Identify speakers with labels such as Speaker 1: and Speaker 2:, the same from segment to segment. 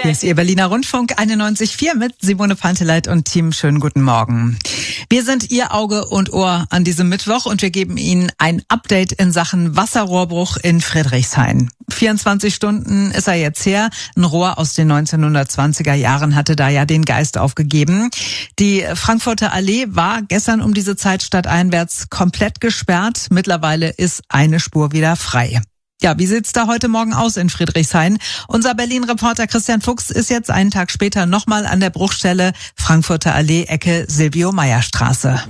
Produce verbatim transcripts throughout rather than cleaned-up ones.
Speaker 1: Hier ist Ihr Berliner Rundfunk einundneunzig Komma vier mit Simone Panteleit und Team. Schönen guten Morgen. Wir sind Ihr Auge und Ohr an diesem Mittwoch und wir geben Ihnen ein Update in Sachen Wasserrohrbruch in Friedrichshain. vierundzwanzig Stunden ist er jetzt her. Ein Rohr aus den neunzehnhundertzwanziger Jahren hatte da ja den Geist aufgegeben. Die Frankfurter Allee war gestern um diese Zeit stadteinwärts komplett gesperrt. Mittlerweile ist eine Spur wieder frei. Ja, wie sieht's da heute Morgen aus in Friedrichshain? Unser Berlin-Reporter Christian Fuchs ist jetzt einen Tag später nochmal an der Bruchstelle Frankfurter Allee, Ecke Silvio-Meyer-Straße.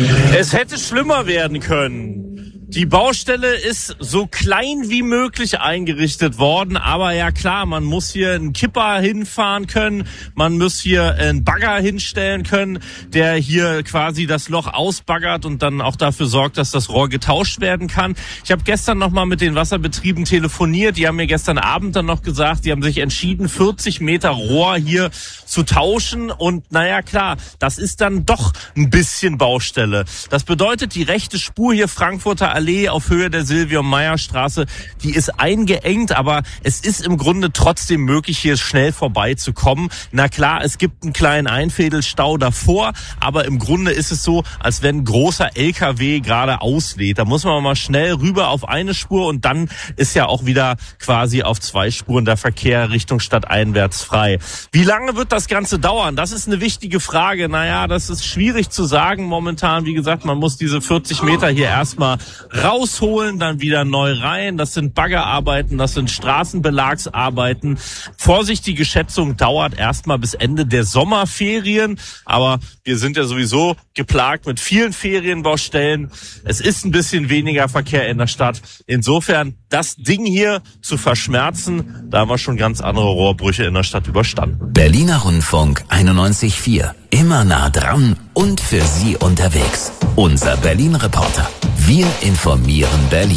Speaker 2: Es hätte schlimmer werden können. Die Baustelle ist so klein wie möglich eingerichtet worden, aber ja klar, man muss hier einen Kipper hinfahren können, man muss hier einen Bagger hinstellen können, der hier quasi das Loch ausbaggert und dann auch dafür sorgt, dass das Rohr getauscht werden kann. Ich habe gestern nochmal mit den Wasserbetrieben telefoniert, die haben mir gestern Abend dann noch gesagt, die haben sich entschieden, vierzig Meter Rohr hier zu tauschen und naja klar, das ist dann doch ein bisschen Baustelle. Das bedeutet, die rechte Spur hier Frankfurter Allee auf Höhe der Silvio-Meyer-Straße, die ist eingeengt, aber es ist im Grunde trotzdem möglich, hier schnell vorbeizukommen. Na klar, es gibt einen kleinen Einfädelstau davor, aber im Grunde ist es so, als wenn ein großer L K W gerade auslädt. Da muss man mal schnell rüber auf eine Spur und dann ist ja auch wieder quasi auf zwei Spuren der Verkehr Richtung stadteinwärts frei. Wie lange wird das Ganze dauern? Das ist eine wichtige Frage. Naja, das ist schwierig zu sagen momentan. Wie gesagt, man muss diese vierzig Meter hier erstmal rausholen, dann wieder neu rein. Das sind Baggerarbeiten, das sind Straßenbelagsarbeiten. Vorsichtige Schätzung dauert erstmal bis Ende der Sommerferien, aber wir sind ja sowieso geplagt mit vielen Ferienbaustellen. Es ist ein bisschen weniger Verkehr in der Stadt. Insofern, das Ding hier zu verschmerzen, da haben wir schon ganz andere Rohrbrüche in der Stadt überstanden.
Speaker 3: Berliner Rundfunk einundneunzig Komma vier. Immer nah dran und für Sie unterwegs. Unser Berlin-Reporter. Wir informieren Berlin.